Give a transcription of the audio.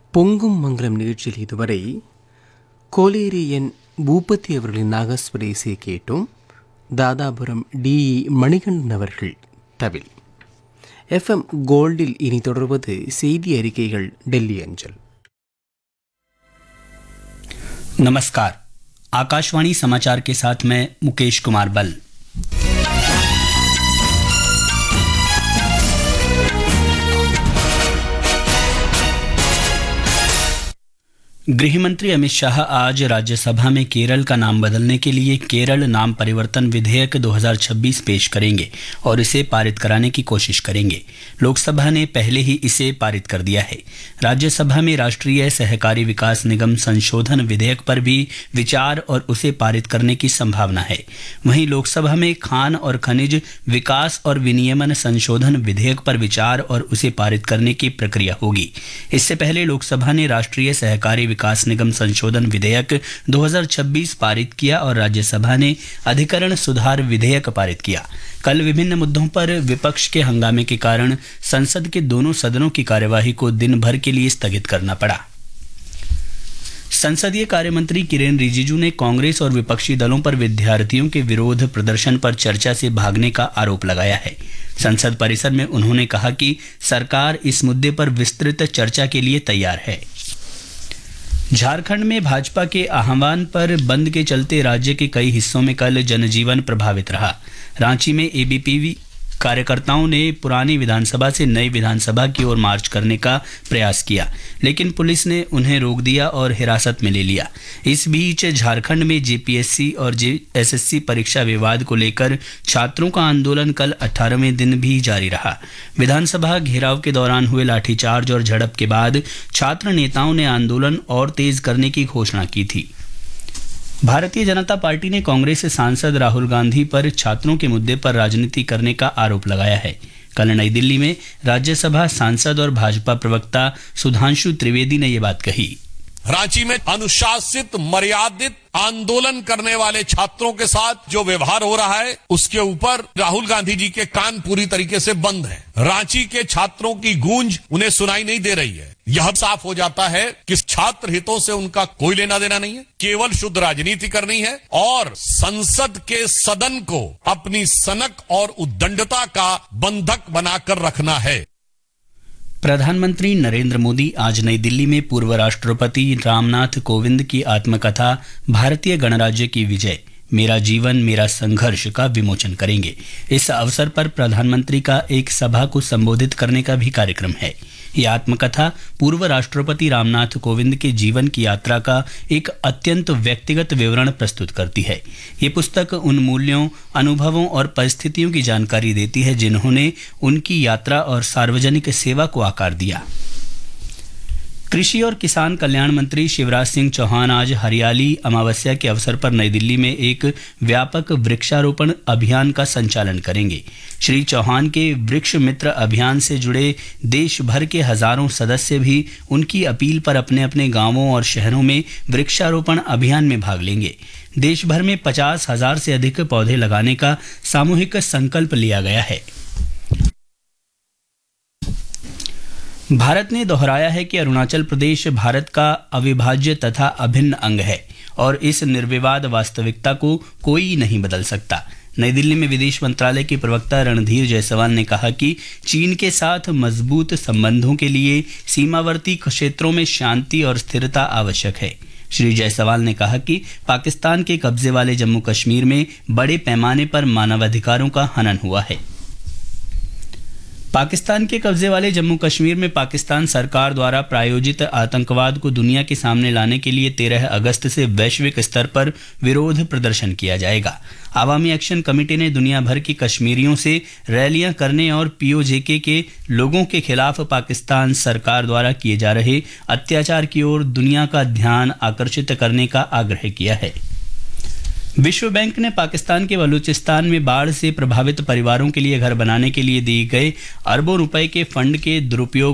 பொங்கும் மங்களம் நிகழ்ச்சியில் இதுவரை கோலேரி என் பூபதி அவர்களின் நாகஸ்வர இசையை கேட்டோம். தாதாபுரம் டி.இ. மணிகண்டன் அவர்கள் தவில். FM கோல்டில் இனி தொடர்வது செய்தி அறிக்கைகள் டெல்லி அஞ்சல். नमस्कार, आकाशवाणी समाचार के साथ मैं मुकेश कुमार बल। गृहमंत्री अमित शाह आज राज्यसभा में केरल का नाम बदलने के लिए केरल नाम परिवर्तन विधेयक 2026 पेश करेंगे और इसे पारित कराने की कोशिश करेंगे। लोकसभा ने पहले ही इसे पारित कर दिया है। राज्यसभा में राष्ट्रीय सहकारी विकास निगम संशोधन विधेयक पर भी विचार और उसे पारित करने की संभावना है। वहीं लोकसभा में खान और खनिज विकास और विनियमन संशोधन विधेयक पर विचार और उसे पारित करने की प्रक्रिया होगी। इससे पहले लोकसभा ने राष्ट्रीय सहकारी विकास निगम संशोधन विधेयक 2026 पारित किया और राज्यसभा ने अधिकरण सुधार विधेयक पारित किया। कल विभिन्न मुद्दों पर विपक्ष के हंगामे के कारण संसद के दोनों सदनों की कार्यवाही को दिन भर के लिए स्थगित करना पड़ा। संसदीय कार्य मंत्री किरेन रिजिजू ने कांग्रेस और विपक्षी दलों पर विद्यार्थियों के विरोध प्रदर्शन पर चर्चा से भागने का आरोप लगाया है। संसद परिसर में उन्होंने कहा कि सरकार इस मुद्दे पर विस्तृत चर्चा के लिए तैयार है। झारखंड में भाजपा के आह्वान पर बंद के चलते राज्य के कई हिस्सों में कल जनजीवन प्रभावित रहा। रांची में एबीपीवी कार्यकर्ताओं ने पुरानी विधानसभा से नई विधानसभा की ओर मार्च करने का प्रयास किया, लेकिन पुलिस ने उन्हें रोक दिया और हिरासत में ले लिया। इस बीच झारखंड में जेपीएससी और एसएससी परीक्षा विवाद को लेकर छात्रों का आंदोलन कल 18वें दिन भी जारी रहा। विधानसभा घेराव के दौरान हुए लाठीचार्ज और झड़प के बाद छात्र नेताओं ने आंदोलन और तेज करने की घोषणा की थी। भारतीय जनता पार्टी ने कांग्रेस सांसद राहुल गांधी पर छात्रों के मुद्दे पर राजनीति करने का आरोप लगाया है। कल नई दिल्ली में राज्यसभा सांसद और भाजपा प्रवक्ता सुधांशु त्रिवेदी ने ये बात कही। रांची में अनुशासित मर्यादित आंदोलन करने वाले छात्रों के साथ जो व्यवहार हो रहा है उसके ऊपर राहुल गांधी जी के कान पूरी तरीके से बंद है। रांची के छात्रों की गूंज उन्हें सुनाई नहीं दे रही है। यह साफ हो जाता है कि छात्र हितों से उनका कोई लेना देना नहीं है, केवल शुद्ध राजनीति करनी है और संसद के सदन को अपनी सनक और उद्दंडता का बंधक बनाकर रखना है। प्रधानमंत्री नरेंद्र मोदी आज नई दिल्ली में पूर्व राष्ट्रपति रामनाथ कोविंद की आत्मकथा भारतीय गणराज्य की विजय, मेरा जीवन मेरा संघर्ष का विमोचन करेंगे। इस अवसर पर प्रधानमंत्री का एक सभा को संबोधित करने का भी कार्यक्रम है। यह आत्मकथा पूर्व राष्ट्रपति रामनाथ कोविंद के जीवन की यात्रा का एक अत्यंत व्यक्तिगत विवरण प्रस्तुत करती है। ये पुस्तक उन मूल्यों, अनुभवों और परिस्थितियों की जानकारी देती है जिन्होंने उनकी यात्रा और सार्वजनिक सेवा को आकार दिया। कृषि और किसान कल्याण मंत्री शिवराज सिंह चौहान आज हरियाली अमावस्या के अवसर पर नई दिल्ली में एक व्यापक वृक्षारोपण अभियान का संचालन करेंगे। श्री चौहान के वृक्ष मित्र अभियान से जुड़े देश भर के हजारों सदस्य भी उनकी अपील पर अपने अपने गांवों और शहरों में वृक्षारोपण अभियान में भाग लेंगे। देश भर में 50,000 से अधिक पौधे लगाने का सामूहिक संकल्प लिया गया है। भारत ने दोहराया है कि अरुणाचल प्रदेश भारत का अविभाज्य तथा अभिन्न अंग है और इस निर्विवाद वास्तविकता को कोई नहीं बदल सकता। नई दिल्ली में विदेश मंत्रालय के प्रवक्ता रणधीर जायसवाल ने कहा कि चीन के साथ मजबूत संबंधों के लिए सीमावर्ती क्षेत्रों में शांति और स्थिरता आवश्यक है। श्री जायसवाल ने कहा कि पाकिस्तान के कब्जे वाले जम्मू कश्मीर में बड़े पैमाने पर मानवाधिकारों का हनन हुआ है। पाकिस्तान के कब्जे वाले जम्मू कश्मीर में पाकिस्तान सरकार द्वारा प्रायोजित आतंकवाद को दुनिया के सामने लाने के लिए 13 अगस्त से वैश्विक स्तर पर विरोध प्रदर्शन किया जाएगा। आवामी एक्शन कमेटी ने दुनिया भर की कश्मीरियों से रैलियां करने और पीओजेके के लोगों के खिलाफ पाकिस्तान सरकार द्वारा किए जा रहे अत्याचार की ओर दुनिया का ध्यान आकर्षित करने का आग्रह किया है। विश्व बैंक ने पाकिस्तान के बलूचिस्तान में बाढ़ से प्रभावित परिवारों के लिए घर बनाने के लिए दिए गए अरबों रुपए के फंड के दुरुपयोग